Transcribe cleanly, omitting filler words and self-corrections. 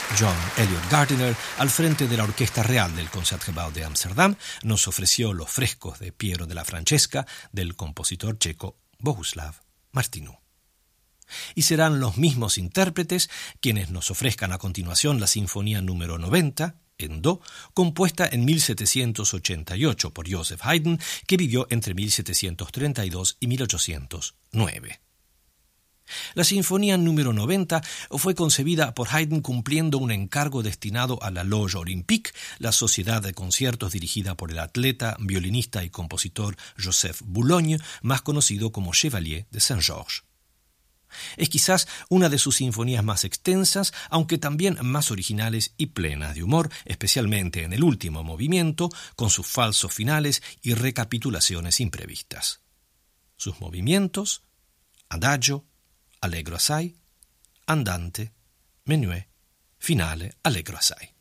John Eliot Gardiner, al frente de la Orquesta Real del Concertgebouw de Ámsterdam, nos ofreció los frescos de Piero della Francesca del compositor checo Bohuslav Martinů. Y serán los mismos intérpretes quienes nos ofrezcan a continuación la Sinfonía número 90, en Do, compuesta en 1788 por Joseph Haydn, que vivió entre 1732 y 1809. La Sinfonía número 90 fue concebida por Haydn cumpliendo un encargo destinado a la Loge Olympique, la sociedad de conciertos dirigida por el atleta, violinista y compositor Joseph Boulogne, más conocido como Chevalier de Saint-Georges. Es quizás una de sus sinfonías más extensas, aunque también más originales y plenas de humor, especialmente en el último movimiento, con sus falsos finales y recapitulaciones imprevistas. Sus movimientos: adagio, allegro assai, andante, menuet, finale, allegro assai.